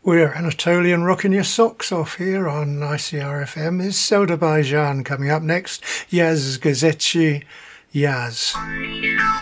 We're Anatolian rocking your socks off here on ICRFM. Is Azerbaijan coming up next? Yaz Gazetchi, Yaz.